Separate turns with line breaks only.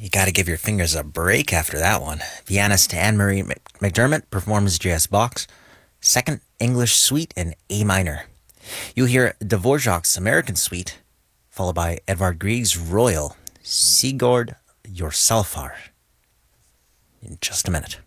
You gotta give your fingers a break after that one. Pianist Anne-Marie McDermott performs J.S. Bach's Second English Suite in A minor. You'll hear Dvorak's American Suite, followed by Edvard Grieg's Royal Sigurd Jorsalfar in just a minute.